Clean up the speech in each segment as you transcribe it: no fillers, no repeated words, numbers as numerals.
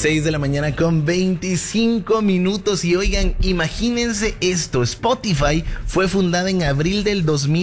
6 de la mañana con 25 minutos y oigan, imagínense esto, Spotify fue fundada en abril del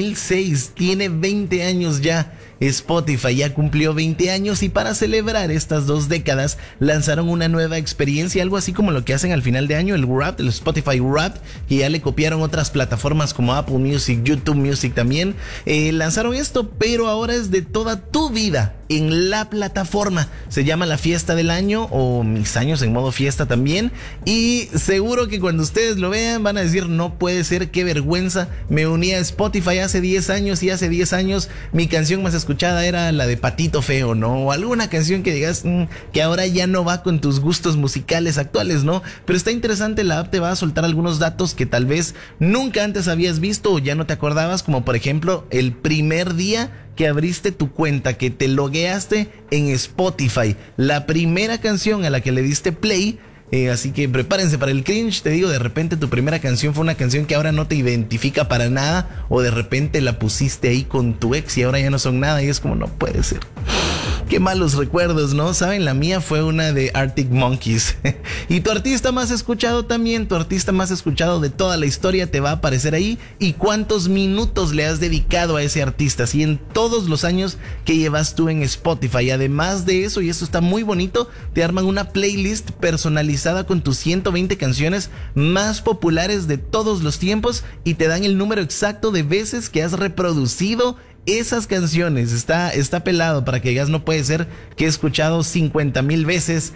2006, tiene 20 años ya. Spotify ya cumplió 20 años y para celebrar estas 2 décadas lanzaron una nueva experiencia, algo así como lo que hacen al final de año, el Wrapped, el Spotify Wrapped, que ya le copiaron otras plataformas como Apple Music, YouTube Music también. Lanzaron esto, pero ahora es de toda tu vida en la plataforma. Se llama la fiesta del año o mis años en modo fiesta también. Y seguro que cuando ustedes lo vean van a decir, no puede ser, qué vergüenza. Me uní a Spotify hace 10 años y hace 10 años mi canción más escuchada era la de Patito Feo, ¿no? O alguna canción que digas que ahora ya no va con tus gustos musicales actuales, ¿no? Pero está interesante, la app te va a soltar algunos datos que tal vez nunca antes habías visto o ya no te acordabas, como por ejemplo el primer día que abriste tu cuenta, que te logueaste en Spotify, la primera canción a la que le diste play. Así que prepárense para el cringe. Te digo, de repente tu primera canción fue una canción que ahora no te identifica para nada, o de repente la pusiste ahí con tu ex y ahora ya no son nada y es como, no puede ser. Qué malos recuerdos, ¿no? Saben, la mía fue una de Arctic Monkeys. Y tu artista más escuchado también, tu artista más escuchado de toda la historia te va a aparecer ahí. Y cuántos minutos le has dedicado a ese artista, así en todos los años que llevas tú en Spotify. Además de eso, y esto está muy bonito, te arman una playlist personalizada con tus 120 canciones más populares de todos los tiempos y te dan el número exacto de veces que has reproducido esas canciones. Está pelado para que digas, no puede ser que he escuchado 50,000 veces,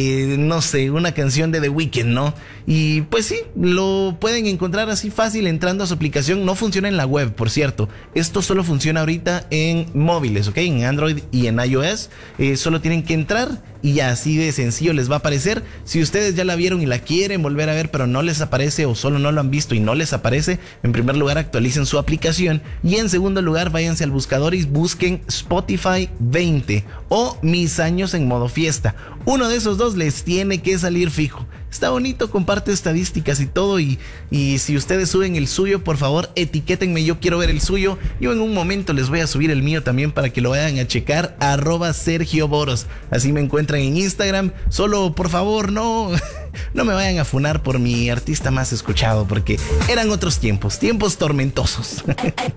no sé, una canción de The Weeknd, ¿no? Y pues sí, lo pueden encontrar así fácil entrando a su aplicación. No funciona en la web, por cierto. Esto solo funciona ahorita en móviles, ¿ok? En Android y en iOS. Solo tienen que entrar y ya así de sencillo les va a aparecer. Si ustedes ya la vieron y la quieren volver a ver pero no les aparece, o solo no lo han visto y no les aparece, en primer lugar actualicen su aplicación y en segundo lugar váyanse al buscador y busquen Spotify 20 o Mis años en modo fiesta. Uno de esos dos les tiene que salir fijo. Está bonito, comparte estadísticas y todo, y si ustedes suben el suyo, por favor etiquétenme, yo quiero ver el suyo. Yo en un momento les voy a subir el mío también para que lo vayan a checar, @Sergio Boros, así me encuentran en Instagram. Solo por favor no me vayan a funar por mi artista más escuchado, porque eran otros tiempos tormentosos.